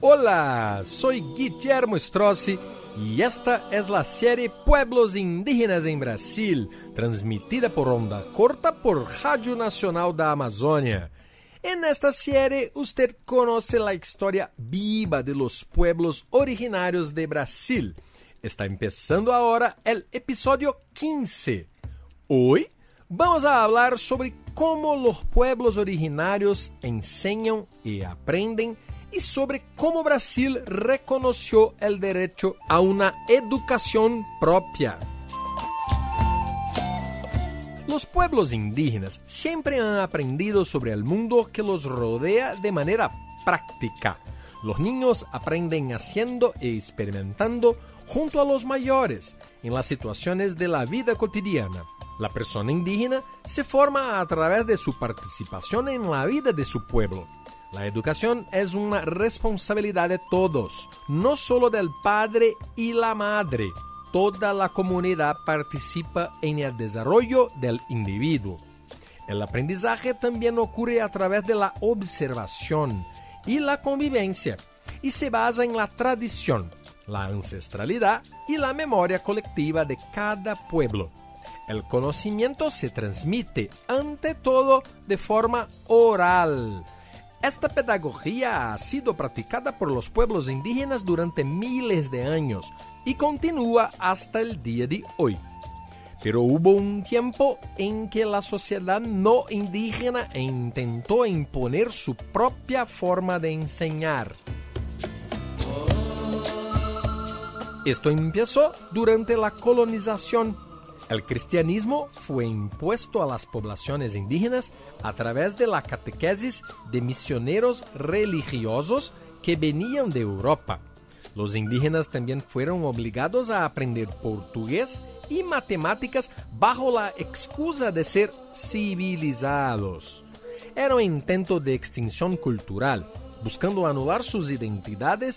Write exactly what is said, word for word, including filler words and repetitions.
Hola, soy Guillermo Strozzi y esta es la serie Pueblos Indígenas en Brasil, transmitida por onda corta por Radio Nacional da Amazônia. En esta serie usted conoce la historia viva de los pueblos originarios de Brasil. Está empezando ahora el episodio quince. Hoy vamos a hablar sobre cómo los pueblos originarios enseñan y aprenden y sobre cómo Brasil reconoció el derecho a una educación propia. Los pueblos indígenas siempre han aprendido sobre el mundo que los rodea de manera práctica. Los niños aprenden haciendo e experimentando junto a los mayores en las situaciones de la vida cotidiana. La persona indígena se forma a través de su participación en la vida de su pueblo. La educación es una responsabilidad de todos, no solo del padre y la madre. Toda la comunidad participa en el desarrollo del individuo. El aprendizaje también ocurre a través de la observación y la convivencia y se basa en la tradición, la ancestralidad y la memoria colectiva de cada pueblo. El conocimiento se transmite ante todo de forma oral. Esta pedagogía ha sido practicada por los pueblos indígenas durante miles de años y continúa hasta el día de hoy. Pero hubo un tiempo en que la sociedad no indígena intentó imponer su propia forma de enseñar. Esto empezó durante la colonización. El cristianismo fue impuesto a las poblaciones indígenas a través de la catequesis de misioneros religiosos que venían de Europa. Los indígenas también fueron obligados a aprender portugués y matemáticas bajo la excusa de ser civilizados. Era un intento de extinción cultural, buscando anular sus identidades